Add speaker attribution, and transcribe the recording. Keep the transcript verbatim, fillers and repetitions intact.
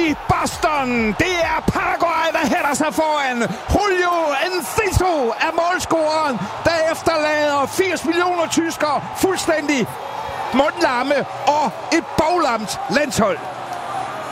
Speaker 1: i Boston. Det er Paraguay, der hætter sig foran. Julio Enciso er målscoreren, der efterlader firs millioner tyskere fuldstændig mundlamme og et boglamt landshold.